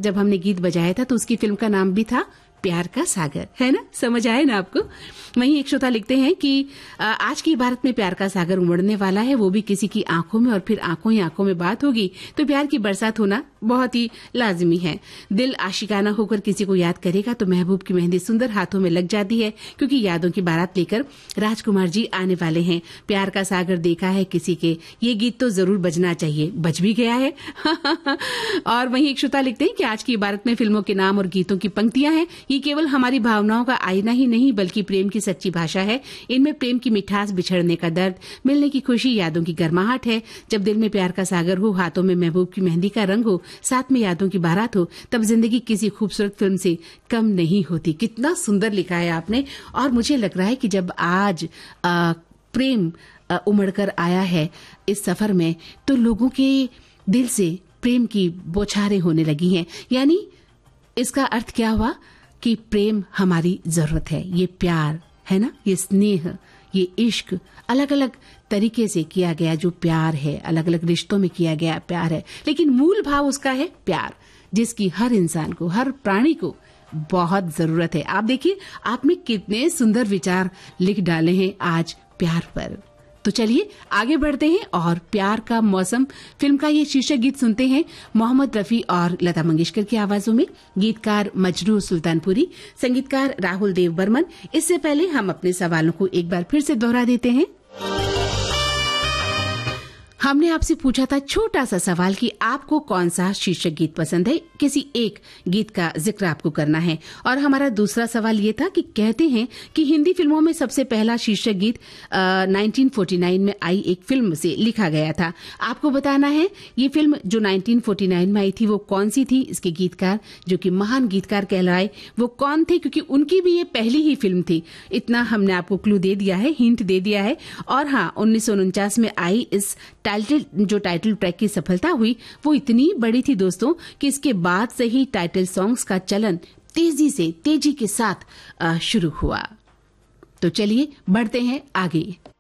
जब हमने गीत बजाया था तो उसकी फिल्म का नाम भी था प्यार का सागर, है ना? समझ आए ना आपको? वहीं एक श्रोता लिखते हैं कि आज की भारत में प्यार का सागर उमड़ने वाला है, वो भी किसी की आंखों में, और फिर आंखों ही आंखों में बात होगी तो प्यार की बरसात होना बहुत ही लाजमी है। दिल आशिकाना होकर किसी को याद करेगा तो महबूब की मेहंदी सुंदर हाथों में लग जाती है, क्योंकि यादों की बारात लेकर राजकुमार जी आने वाले हैं। प्यार का सागर देखा है किसी के, ये गीत तो जरूर बजना चाहिए, बज भी गया है। और वहीं एक श्रोता लिखते हैं कि आज की भारत में फिल्मों के नाम और गीतों की पंक्तियां हैं, ये केवल हमारी भावनाओं का आईना ही नहीं बल्कि प्रेम की सच्ची भाषा है। इनमें प्रेम की मिठास, बिछड़ने का दर्द, मिलने की खुशी, यादों की गर्माहट है। जब दिल में प्यार का सागर हो, हाथों में महबूब की मेहंदी का रंग हो, साथ में यादों की बारात हो, तब जिंदगी किसी खूबसूरत फिल्म से कम नहीं होती। कितना सुंदर लिखा है आपने। और मुझे लग रहा है कि जब आज प्रेम उमड़कर आया है इस सफर में, तो लोगों के दिल से प्रेम की बौछारें होने लगी हैं। यानी इसका अर्थ क्या हुआ कि प्रेम हमारी जरूरत है। ये प्यार है ना, ये स्नेह, ये इश्क अलग अलग तरीके से किया गया जो प्यार है, अलग अलग रिश्तों में किया गया प्यार है, लेकिन मूल भाव उसका है प्यार, जिसकी हर इंसान को, हर प्राणी को बहुत जरूरत है। आप देखिए, आपने कितने सुंदर विचार लिख डाले हैं आज प्यार पर। तो चलिए आगे बढ़ते हैं और प्यार का मौसम फिल्म का ये शीर्षक गीत सुनते हैं मोहम्मद रफी और लता मंगेशकर की आवाजों में। गीतकार मजरूह सुल्तानपुरी, संगीतकार राहुल देव बर्मन। इससे पहले हम अपने सवालों को एक बार फिर से दोहरा देते हैं। हमने आपसे पूछा था छोटा सा सवाल कि आपको कौन सा शीर्षक गीत पसंद है, किसी एक गीत का जिक्र आपको करना है। और हमारा दूसरा सवाल ये था कि कहते हैं कि हिंदी फिल्मों में सबसे पहला शीर्षक गीत 1949 में आई एक फिल्म से लिखा गया था। आपको बताना है ये फिल्म जो 1949 में आई थी वो कौन सी थी, इसके गीतकार जो कि महान गीतकार कहलाए वो कौन थे, क्योंकि उनकी भी ये पहली ही फिल्म थी। इतना हमने आपको क्लू दे दिया है, हिंट दे दिया है। और हाँ, 1949 में आई इस जो टाइटल ट्रैक की सफलता हुई वो इतनी बड़ी थी दोस्तों कि इसके बाद से ही टाइटल सॉन्ग्स का चलन तेजी के साथ शुरू हुआ। तो चलिए बढ़ते हैं आगे।